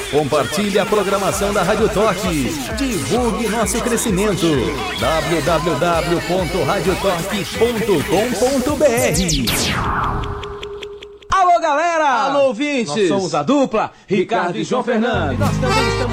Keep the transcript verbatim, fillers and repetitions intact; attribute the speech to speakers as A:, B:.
A: Compartilhe a programação da Rádio Toque. Divulgue nosso crescimento. w w w ponto radio toque ponto com ponto b r.
B: Alô, galera!
C: Alô, ouvintes!
B: Nós somos a dupla Ricardo e João Fernando.
C: Nós também estamos